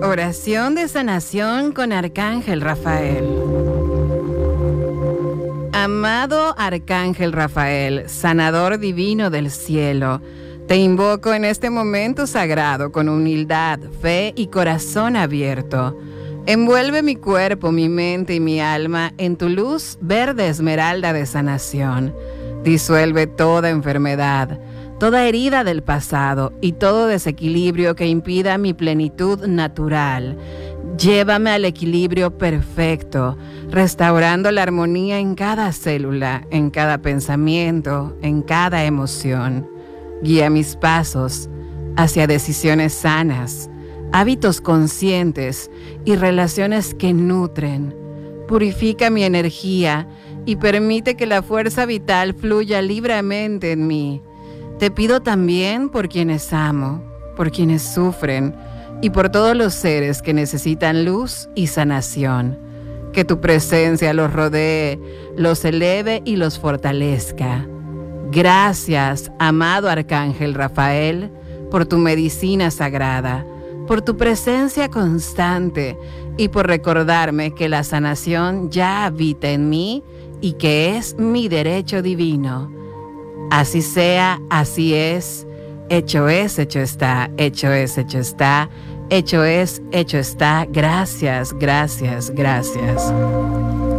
Oración de sanación con Arcángel Rafael. Amado Arcángel Rafael, sanador divino del cielo, te invoco en este momento sagrado con humildad, fe y corazón abierto. Envuelve mi cuerpo, mi mente y mi alma en tu luz verde esmeralda de sanación. Disuelve toda enfermedad, toda herida del pasado y todo desequilibrio que impida mi plenitud natural. Llévame al equilibrio perfecto, restaurando la armonía en cada célula, en cada pensamiento, en cada emoción. Guía mis pasos hacia decisiones sanas, hábitos conscientes y relaciones que nutren. Purifica mi energía y permite que la fuerza vital fluya libremente en mí. Te pido también por quienes amo, por quienes sufren y por todos los seres que necesitan luz y sanación. Que tu presencia los rodee, los eleve y los fortalezca. Gracias, amado Arcángel Rafael, por tu medicina sagrada, por tu presencia constante y por recordarme que la sanación ya habita en mí y que es mi derecho divino. Así sea, así es, hecho está, hecho está, hecho está. Gracias, gracias, gracias.